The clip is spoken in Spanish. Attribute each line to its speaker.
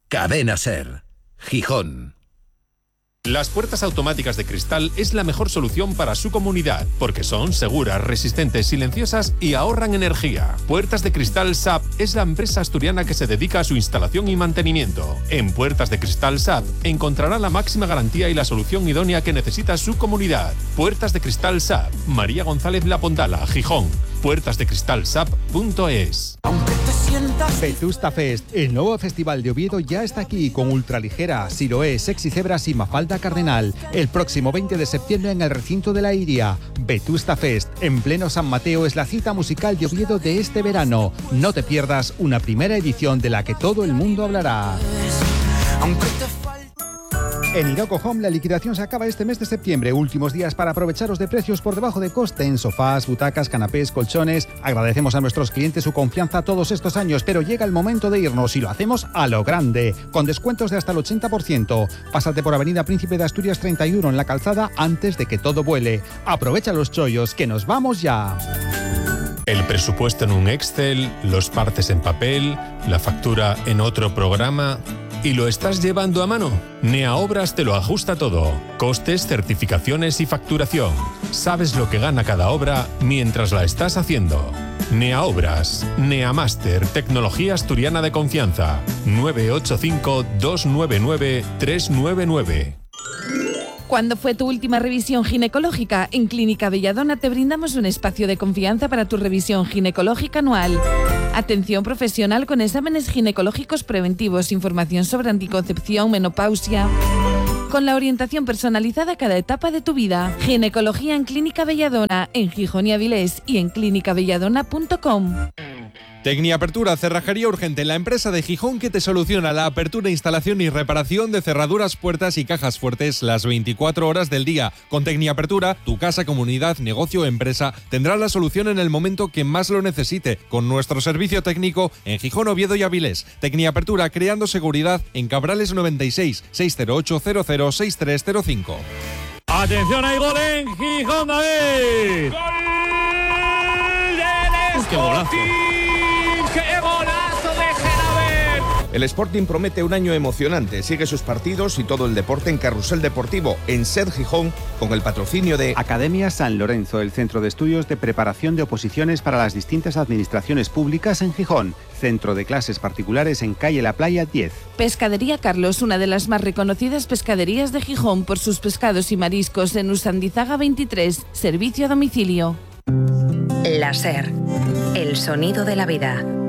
Speaker 1: Cadena SER, Gijón.
Speaker 2: Las puertas automáticas de cristal es la mejor solución para su comunidad, porque son seguras, resistentes, silenciosas y ahorran energía. Puertas de Cristal SAP es la empresa asturiana que se dedica a su instalación y mantenimiento. En Puertas de Cristal SAP encontrará la máxima garantía y la solución idónea que necesita su comunidad. Puertas de Cristal SAP, María González La Pondala, Gijón. puertasdecristalsap.es.
Speaker 3: Vetusta Fest, el nuevo festival de Oviedo ya está aquí con Ultraligera, Siloé, Sexy Zebras y Mafalda Cardenal. El próximo 20 de septiembre en el recinto de la Iria. Vetusta Fest, en pleno San Mateo, es la cita musical de Oviedo de este verano. No te pierdas una primera edición de la que todo el mundo hablará. En Iroco Home la liquidación se acaba este mes de septiembre. Últimos días para aprovecharos de precios por debajo de coste en sofás, butacas, canapés, colchones. Agradecemos a nuestros clientes su confianza todos estos años, pero llega el momento de irnos y lo hacemos a lo grande, con descuentos de hasta el 80%. Pásate por Avenida Príncipe de Asturias 31 en La Calzada antes de que todo vuele. Aprovecha los chollos, que nos vamos ya.
Speaker 2: El presupuesto en un Excel, los partes en papel, la factura en otro programa... ¿Y lo estás llevando a mano? Nea Obras te lo ajusta todo. Costes, certificaciones y facturación. Sabes lo que gana cada obra mientras la estás haciendo. Nea Obras, Nea Master, tecnología asturiana de confianza. 985-299-399.
Speaker 4: ¿Cuándo fue tu última revisión ginecológica? En Clínica Belladona te brindamos un espacio de confianza para tu revisión ginecológica anual. Atención profesional con exámenes ginecológicos preventivos, información sobre anticoncepción, menopausia, con la orientación personalizada a cada etapa de tu vida. Ginecología en Clínica Belladona, en Gijón y Avilés y en clinicabelladona.com.
Speaker 5: Tecniapertura, cerrajería urgente, la empresa de Gijón que te soluciona la apertura, instalación y reparación de cerraduras, puertas y cajas fuertes las 24 horas del día. Con Tecniapertura, tu casa, comunidad, negocio o empresa tendrá la solución en el momento que más lo necesite, con nuestro servicio técnico en Gijón, Oviedo y Avilés. Tecniapertura, creando seguridad en Cabrales 96 608 006305.
Speaker 6: ¡Atención, hay gol en Gijón, David! ¡Gol del Sporting! ¡Qué golazo! ¡Qué golazo de Genaver!
Speaker 7: El Sporting promete un año emocionante. Sigue sus partidos y todo el deporte en Carrusel Deportivo, en SER Gijón, con el patrocinio de
Speaker 3: Academia San Lorenzo, el centro de estudios de preparación de oposiciones para las distintas administraciones públicas en Gijón. Centro de clases particulares en calle La Playa 10.
Speaker 4: Pescadería Carlos, una de las más reconocidas pescaderías de Gijón por sus pescados y mariscos, en Usandizaga 23. Servicio a domicilio.
Speaker 8: La SER, el sonido de la vida.